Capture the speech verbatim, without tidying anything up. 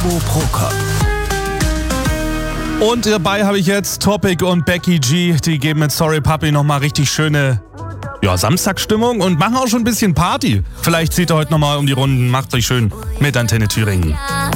Jumbo Prokop. Und dabei habe ich jetzt Topic und Becky G. Die geben mit Sorry Puppy nochmal richtig schöne ja, Samstagsstimmung und machen auch schon ein bisschen Party. Vielleicht zieht ihr heute nochmal um die Runden. Macht euch schön mit Antenne Thüringen.